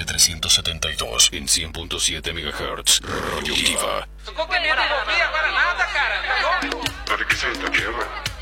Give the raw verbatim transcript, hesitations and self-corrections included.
trescientos setenta y dos en cien punto siete megahertz. Radio Diva. Para que se esta guerra.